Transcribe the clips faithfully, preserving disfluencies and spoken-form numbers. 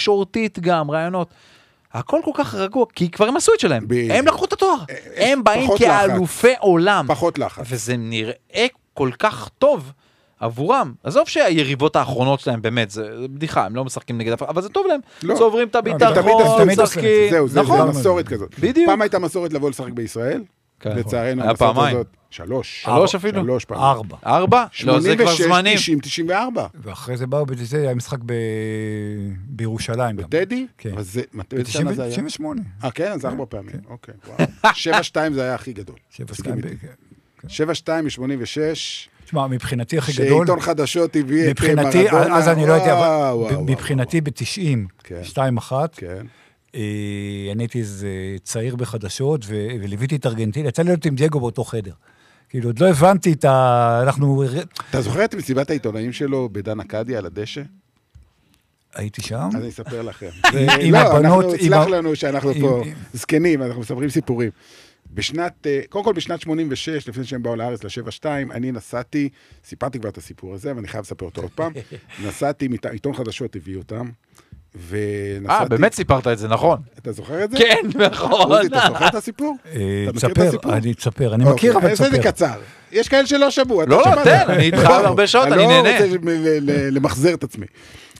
תקשורתית גם, רעיונות. הכל כל כך רגוע, כי כבר הם עשו את שלהם. הם לקחו את התואר. הם באים כאלופי עולם. פחות לחץ. וזה נראה כל כך טוב עבורם. עזוב שהיריבות האחרונות שלהם באמת, זה בדיחה, הם לא משחקים נגד, אבל זה טוב להם. צוברים את הביטחון, משחקים. זהו, זה מסורת כזאת. פעם הייתה מסורת לבוא לשחק בישראל, לצערנו, היה פעמיים. שלוש. שלוש אפילו? שלוש פעמים. ארבע. ארבע? לא, זה כבר זמנים. תשעים, תשעים וארבע. ואחרי זה באו בזה, היה משחק בירושלים. בטדי? כן. תשעים ושמונה. אה, כן? אז ארבע פעמים. אוקיי, וואו. שבע שתיים זה היה הכי גדול. שבע שתיים. שבע שתיים מ-שמונים ושש. תשמע, מבחינתי הכי גדול. שעיתון חדשות הביא את מרדונה. מבחינתי, אז אני לא הייתי, אבל מבחינתי ב-תשעים, שתיים אחת. כן. אני הייתי איזה צעיר בחדשות, וליוויתי את ארגנטינה, יצא לי להיות עם דייגו באותו חדר. כאילו, עוד לא הבנתי את ה... אנחנו... אתה זוכר את מסיבת העיתונאים שלו בדן אקדיה על הדשא? הייתי שם. אז אני אספר לכם. עם הבנות... לא, הצלח לנו שאנחנו פה זקנים, אנחנו מספרים סיפורים. בשנת, קודם כל בשנת שמונים ושש, לפני שהם באו לארץ ל-שבע שתיים, אני נסעתי, סיפרתי כבר את הסיפור הזה, אבל אני חייב לספר אותו עוד פעם, נסעתי, עיתון חדשות הביא אותם, אה, באמת סיפרת את זה, נכון. אתה זוכר את זה? כן, נכון. עוזי, אתה זוכר את הסיפור? תספר, אני אספר, אני מכיר, אבל תספר. זה קצר. יש כאלה שלא שבוע. לא, לא, תן, אני איתך הרבה שעות, אני נהנה. אני לא רוצה למחזר את עצמי.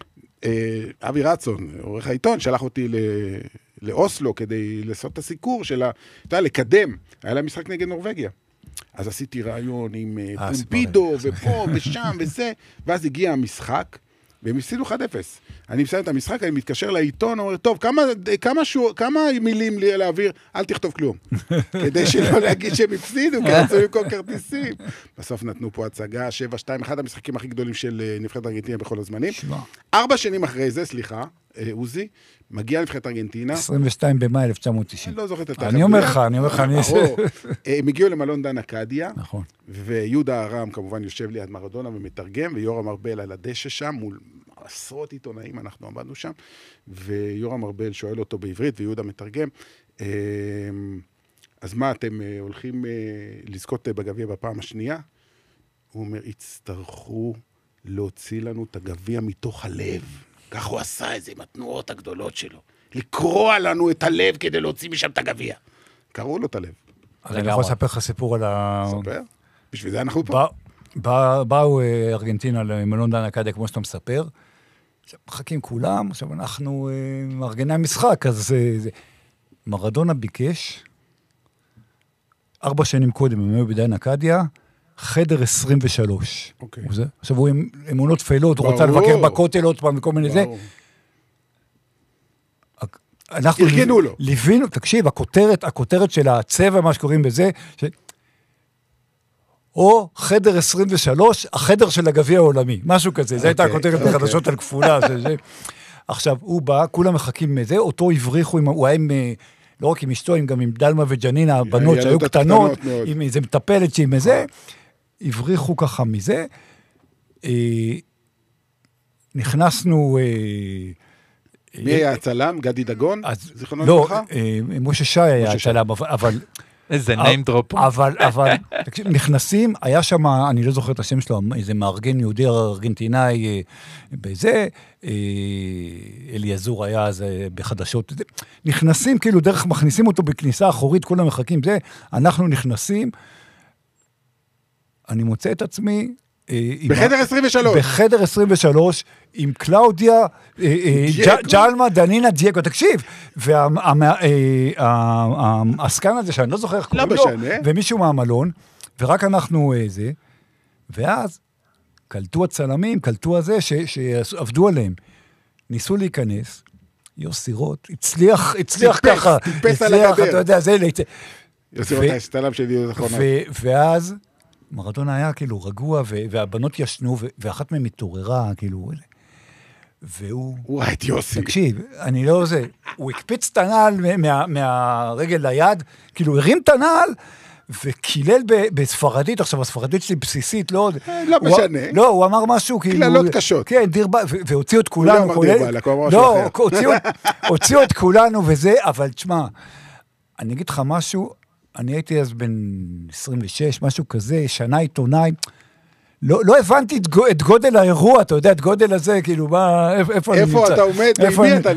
אבי רצון, עורך העיתון, שלח אותי לאוסלו כדי לעשות את הסיקור שלה, אתה יודע, לקדם. היה לה משחק נגד נורווגיה. אז עשיתי רעיון עם פומפידו, ופה ושם וזה, ואז הגיע המשחק, והם הפסידו אחד אפס. אני מסיים את המשחק, אני מתקשר לעיתון, אומר, טוב, כמה, כמה, שור, כמה מילים לי להעביר, אל תכתוב כלום. כדי שלא להגיד שהם הפסידו, כי רצו למכור כרטיסים. בסוף נתנו פה הצגה, שבע שתיים, אחד המשחקים הכי גדולים של נבחרת ארגנטינה בכל הזמנים. ארבע שנים אחרי זה, סליחה, עוזי, מגיע נבחרת ארגנטינה. עשרים ושתיים במאי אלף תשע מאות תשעים. אני לא זוכר את התאריך. אני אומר לך, אני אומר לך, אני... הם הגיעו למלון דן אקדיה. נכון. ויהודה הרם כמובן יושב ליד מרדונה ומתרגם, ויורם ארבל על הדשא שם, מול עשרות עיתונאים, אנחנו עמדנו שם, ויורם ארבל שואל אותו בעברית, ויהודה מתרגם, אז מה, אתם הולכים לזכות בגביע בפעם השנייה? הוא אומר, הצטרכו להוציא לנו את הגביע מתוך הלב. כך הוא עשה את זה עם התנועות הגדולות שלו. לקרוע לנו את הלב כדי להוציא משם את הגביע. קראו לו את הלב. אז אני יכול לספר לך סיפור על ה... ספר? בשביל זה אנחנו פה. באו ארגנטינה למלון דן אקדיה, כמו שאתה מספר, מחכים כולם, עכשיו אנחנו מארגני המשחק, אז מרדונה ביקש, ארבע שנים קודם, הם היו בדן אקדיה, חדר עשרים ושלוש. אוקיי. עכשיו הוא עם אמונות תפלות, הוא רוצה לבקר בכותל עוד פעם וכל מיני זה. אנחנו ארגנו לו. ליווינו, תקשיב, הכותרת, הכותרת של הצבע, מה שקוראים בזה, או חדר עשרים ושלוש, החדר של הגביע העולמי, משהו כזה, זה הייתה הכותרת בחדשות על כפולה. עכשיו, הוא בא, כולם מחכים מזה, אותו הבריחו, הוא היה עם, לא רק עם אשתו, גם עם דלמה וג'נינה, הבנות שהיו קטנות, עם איזה מטפלת שהיא מזה, הבריחו ככה מזה, נכנסנו... מי היה הצלם? גדי דגון? לא, משה שי היה הצלם, אבל... איזה name drop. אבל, אבל, תקשיב, נכנסים, היה שם, אני לא זוכר את השם שלו, איזה מארגן יהודי ארגנטינאי בזה, אליעזור היה אז בחדשות, נכנסים, כאילו דרך, מכניסים אותו בכניסה אחורית, כולם מחכים, זה, אנחנו נכנסים, אני מוצא את עצמי, בחדר עשרים ושלוש. בחדר עשרים ושלוש, עם קלאודיה, ג'למה, דנינה, דייגו, תקשיב, והעסקן הזה שאני לא זוכר איך קוראים לו, ומישהו מהמלון, ורק אנחנו זה, ואז קלטו הצלמים, קלטו הזה, שעבדו עליהם, ניסו להיכנס, יוסי רוט, הצליח, הצליח ככה, טיפס על הגדר. אתה יודע, זה, יוסי רוט ההסתלם שלי, ואז, מרדונה היה כאילו רגוע, והבנות ישנו, ואחת מהם התעוררה, כאילו, והוא... וואי, את יוסי. תקשיב, אני לא זה, הוא הקפיץ את הנעל מהרגל ליד, כאילו הרים את הנעל, וקילל בספרדית, עכשיו הספרדית שלי בסיסית, לא... לא משנה. לא, הוא אמר משהו כאילו... קללות קשות. כן, דיר בה, והוציאו את כולנו. הוא לא אמר דיר בה, לקרוא משהו לא, אחר. הוציאו את כולנו וזה, אבל תשמע, אני אגיד לך משהו, אני הייתי אז בן עשרים ושש, משהו כזה, שנה עיתונאי, לא, לא הבנתי את גודל האירוע, אתה יודע, את גודל הזה, כאילו, מה, איפה, איפה אני נמצא? איפה אתה עומד, ועם מי אתה